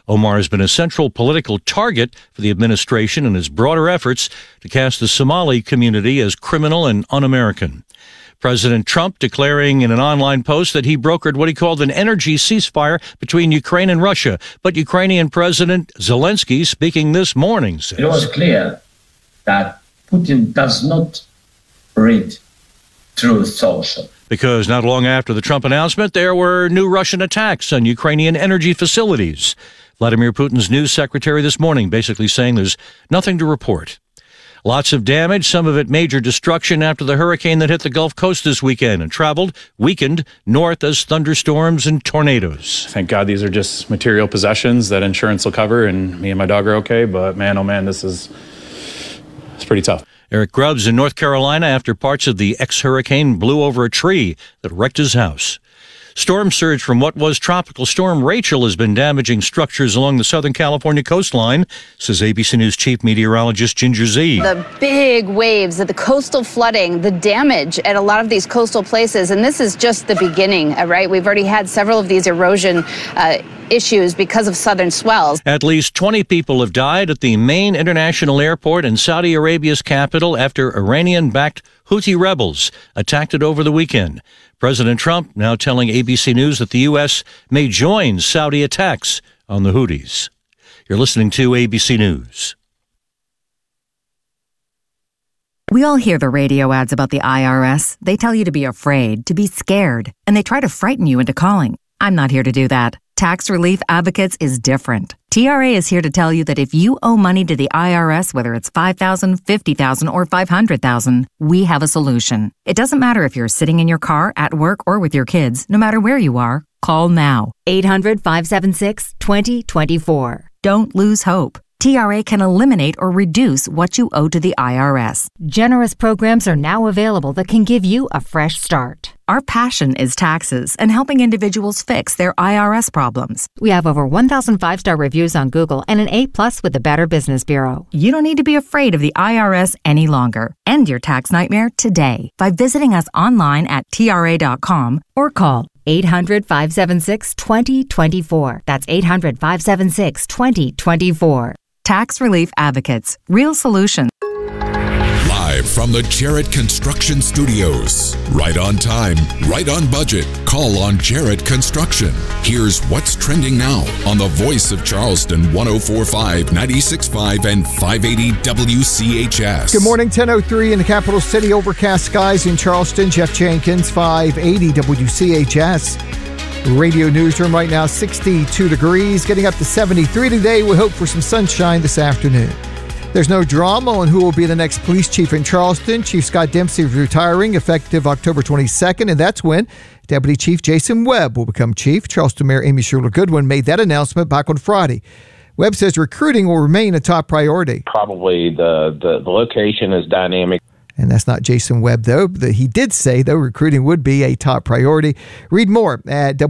Omar has been a central political target for the administration in its broader efforts to cast the Somali community as criminal and un-American. President Trump declaring in an online post that he brokered what he called an energy ceasefire between Ukraine and Russia. But Ukrainian President Zelensky, speaking this morning, says it was clear that Putin does not read Truth Social. Because not long after the Trump announcement, there were new Russian attacks on Ukrainian energy facilities. Vladimir Putin's news secretary this morning basically saying there's nothing to report. Lots of damage, some of it major destruction after the hurricane that hit the Gulf Coast this weekend and weakened north as thunderstorms and tornadoes. Thank God these are just material possessions that insurance will cover, and me and my dog are okay. But man, oh man, it's pretty tough. Eric Grubbs in North Carolina after parts of the ex-hurricane blew over a tree that wrecked his house. Storm surge from what was Tropical Storm Rachel has been damaging structures along the Southern California coastline, says ABC News chief meteorologist Ginger Zee. The big waves, the coastal flooding, the damage at a lot of these coastal places, and this is just the beginning, right? We've already had several of these erosion issues because of southern swells. At least 20 people have died at the main international airport in Saudi Arabia's capital after Iranian-backed Houthi rebels attacked it over the weekend. President Trump now telling ABC News that the U.S. may join Saudi attacks on the Houthis. You're listening to ABC News. We all hear the radio ads about the IRS. They tell you to be afraid, to be scared, and they try to frighten you into calling. I'm not here to do that. Tax Relief Advocates is different. TRA is here to tell you that if you owe money to the IRS, whether it's $5,000, $50,000, or $500,000, we have a solution. It doesn't matter if you're sitting in your car, at work, or with your kids. No matter where you are, call now. 800-576-2024. Don't lose hope. TRA can eliminate or reduce what you owe to the IRS. Generous programs are now available that can give you a fresh start. Our passion is taxes and helping individuals fix their IRS problems. We have over 1,000 5-star reviews on Google and an A+ with the Better Business Bureau. You don't need to be afraid of the IRS any longer. End your tax nightmare today by visiting us online at TRA.com or call 800-576-2024. That's 800-576-2024. Tax Relief Advocates. Real solutions. Live from the Jarrett Construction Studios. Right on time, right on budget. Call on Jarrett Construction. Here's what's trending now on the voice of Charleston, 104.5, 96.5, and 580 WCHS. Good morning, 10:03 in the capital city. Overcast skies in Charleston. Jeff Jenkins, 580 WCHS. Radio Newsroom right now, 62 degrees, getting up to 73 today. We hope for some sunshine this afternoon. There's no drama on who will be the next police chief in Charleston. Chief Scott Dempsey is retiring effective October 22nd, and that's when Deputy Chief Jason Webb will become chief. Charleston Mayor Amy Schuler Goodwin made that announcement back on Friday. Webb says recruiting will remain a top priority. Probably the location is dynamic. And that's not Jason Webb, though. He did say, though, recruiting would be a top priority. Read more at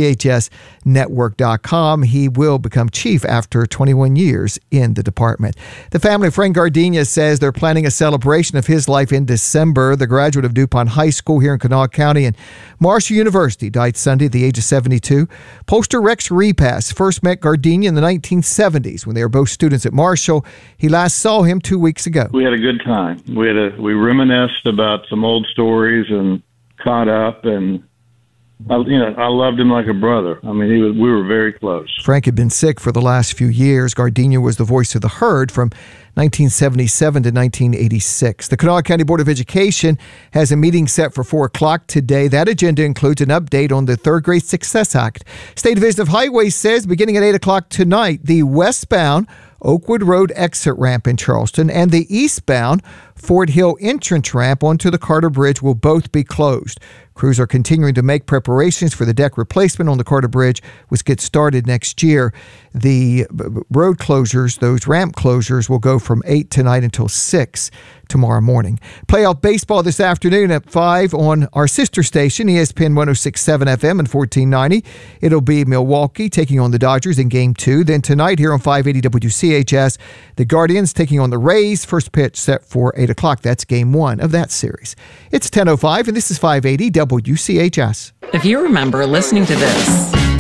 WCHSnetwork.com. He will become chief after 21 years in the department. The family of Frank Gardenia says they're planning a celebration of his life in December. The graduate of DuPont High School here in Kanawha County and Marshall University died Sunday at the age of 72. Pollster Rex Repass first met Gardenia in the 1970s when they were both students at Marshall. He last saw him 2 weeks ago. We had a good time. We reminisced about some old stories and caught up, and I loved him like a brother. I mean, we were very close. Frank had been sick for the last few years. Gardenia was the voice of the herd from 1977 to 1986. The Kanawha County Board of Education has a meeting set for 4 o'clock today. That agenda includes an update on the Third Grade Success Act. State Division of Highways says beginning at 8 o'clock tonight, the westbound Oakwood Road exit ramp in Charleston and the eastbound Fort Hill entrance ramp onto the Carter Bridge will both be closed. Crews are continuing to make preparations for the deck replacement on the Carter Bridge, which gets started next year. The road closures, those ramp closures, will go from 8 tonight until 6 tomorrow morning. Playoff baseball this afternoon at 5 on our sister station, ESPN 106.7 FM and 1490. It'll be Milwaukee taking on the Dodgers in Game 2. Then tonight here on 580 WCHS, the Guardians taking on the Rays. First pitch set for 8 o'clock. That's Game 1 of that series. It's 10:05, and this is 580 WCHS. If you remember listening to this